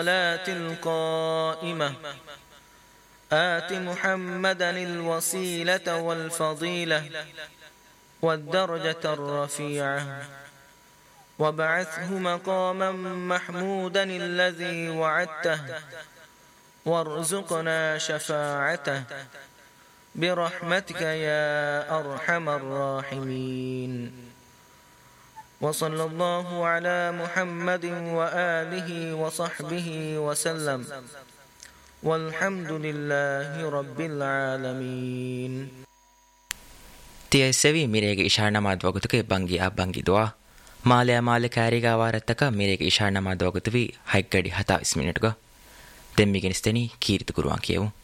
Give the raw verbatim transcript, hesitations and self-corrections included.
الصلاة القائمة آت محمدا الوسيلة والفضيلة والدرجة الرفيعة وابعثه مقاما محمودا الذي وعدته وارزقنا شفاعته برحمتك يا أرحم الراحمين وصلى الله على محمد وآله وصحبه وسلم والحمد لله رب العالمين. තියයි සෙවි මිරේගේ ඉෂාර නමාද වගතුකේ බංගි අබංගි දුවා මාලය මාල කාරිගා වාරත්තක මිරේගේ ඉෂාර නමාද වගතුවි හයිග්ගඩි හතා විස් මිනිටුක දෙම්මිගෙනස්තෙනි කීරිතු කුරුවන් කියවු.